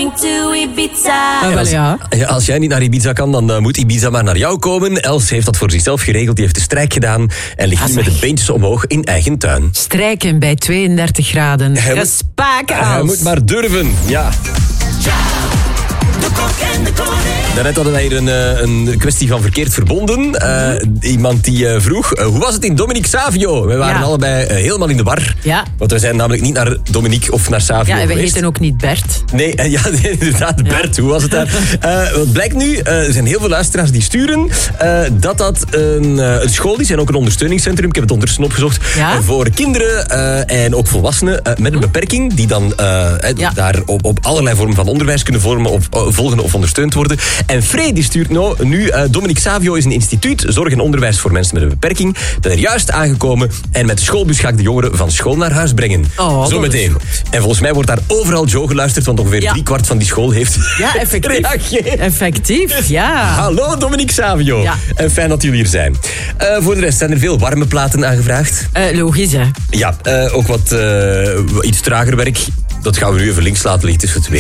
to Ibiza. Als jij niet naar Ibiza kan, dan moet Ibiza maar naar jou komen. Els heeft dat voor zichzelf geregeld. Die heeft de strijk gedaan en ligt nu met de beentjes omhoog in eigen tuin. Strijken bij 32 graden. Gespaken als. Hij moet maar durven, ja. De kok en de koning. Daarnet hadden wij hier een kwestie van verkeerd verbonden. Iemand die vroeg, hoe was het in Dominique Savio? We waren allebei helemaal in de war. Ja. Want we zijn namelijk niet naar Dominique of naar Savio Ja, en we geweest. heten ook niet Bert. Nee, inderdaad, Bert, hoe was het daar? Wat blijkt nu, er zijn heel veel luisteraars die sturen dat een school is en ook een ondersteuningscentrum. Ik heb het ondertussen opgezocht. Ja? Voor kinderen en ook volwassenen met een beperking die dan daar op allerlei vormen van onderwijs kunnen volgen of ondersteund worden. En Frey die stuurt nu Dominique Savio is een instituut, zorg en onderwijs voor mensen met een beperking. Ben er juist aangekomen en met de schoolbus ga ik de jongeren van school naar huis brengen. Zometeen. En volgens mij wordt daar overal Joe geluisterd, want ongeveer 3/4 van die school heeft gereageerd. Effectief, ja. Hallo Dominique Savio. Ja. En fijn dat jullie hier zijn. Voor de rest zijn er veel warme platen aangevraagd. Logisch, hè. Ja, ook wat iets trager werk. Dat gaan we nu even links laten liggen. Het is het weer.